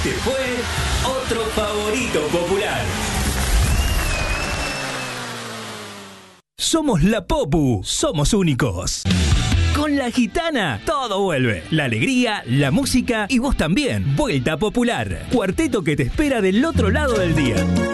Este fue otro favorito popular. Somos la Popu, somos únicos. Con la gitana, todo vuelve. La alegría, la música y vos también. Vuelta Popular. Cuarteto que te espera del otro lado del día.